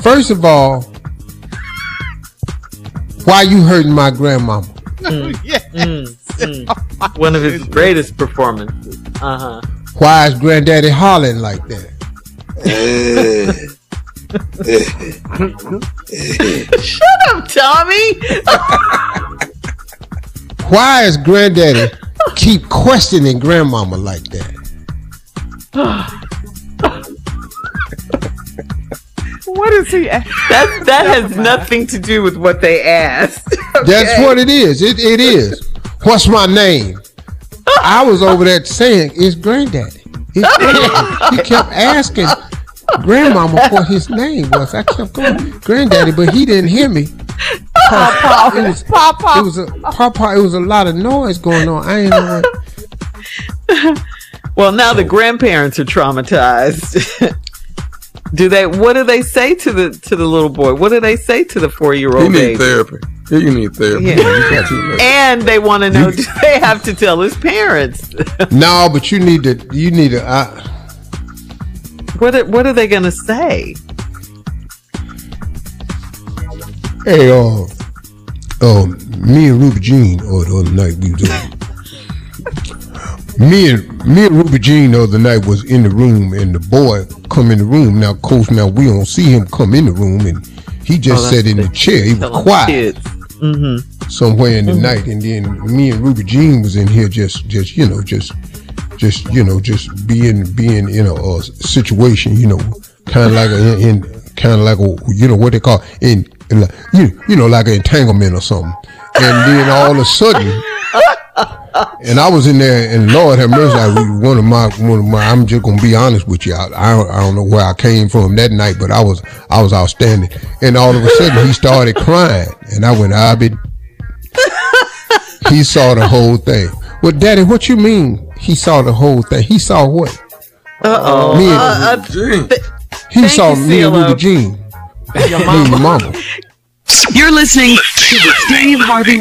First of all, why you hurting my grandmama? One of his greatest performances. Why is Granddaddy hollering like that? Shut up, Tommy. Why is Granddaddy keep questioning grandmama like that? What is he? That has nothing to do with what they asked. Okay? That's what it is. It is. What's my name? I was over there saying it's Granddaddy. It's Granddaddy. He kept asking grandmama what his name was. I kept going, Granddaddy, but he didn't hear me. It was a lot of noise going on. I ain't know what. Well, now the grandparents are traumatized. What do they say to the little boy? What do they say to the 4-year-old baby? He needs therapy. You need therapy. Yeah. And they want to know, do they have to tell his parents? No, but you need to. What are they gonna say? Hey, me and Ruby Jean, the other night we was me and Ruby Jean the other night was in the room, and the boy come in the room. Now, of course, we don't see him come in the room, and he just sat in the chair. He was quiet somewhere in the night, and then me and Ruby Jean was in here just being in a situation, kind of like what they call like an entanglement or something. And then all of a sudden, and I was in there, and Lord have mercy, one of my. I'm just gonna be honest with you. I don't know where I came from that night, but I was outstanding. And all of a sudden, he started crying, and I went, he saw the whole thing. Well, Daddy, what you mean? He saw the whole thing. He saw what? He saw me and Ruby Jean. Me and your mama. You're listening to the Steve Harvey